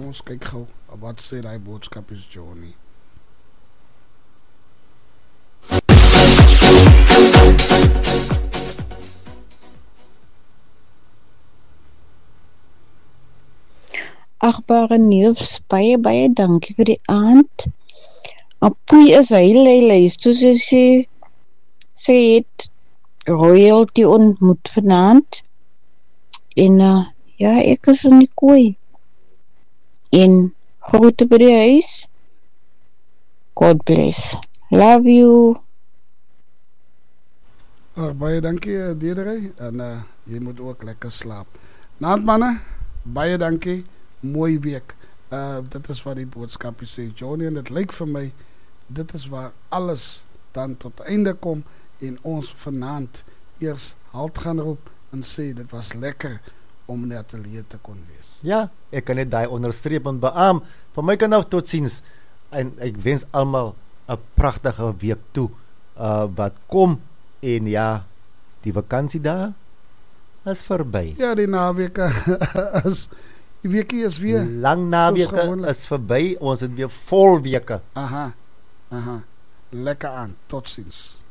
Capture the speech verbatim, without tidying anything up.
Kom ons kyk gou. Wat sê daai boodskap is Johnny? Agbare Niels, baie, baie dankie vir die aand. Apoe is heel, heel, heel, soos sy sê, sy het royalty ontmoet vanaand. En uh, ja, ek is in die kooi. En groete by die huis. God bless. Love you. Ag, baie dankie, Dedery. En uh, jy moet ook lekker slaap. Naand, manne. Baie dankie. Mooi week. Uh, dit is wat die boodskap sê, Johnny, en dit lyk vir my, dit is waar alles dan tot einde kom en ons vanaand eers halt gaan roep en sê, dit was lekker om in die atelier te kon wees. Ja, ek kan net daai onderstreep en beaam. Van my kant af tot ziens. En ek wens almal 'n pragtige week toe uh, wat kom. En ja, die vakansie daar is verby. Ja, die naweke is die weekie is weer lang naweke is verby. Ons het weer vol weke. Aha. Aha. Lekker aan. Tot ziens.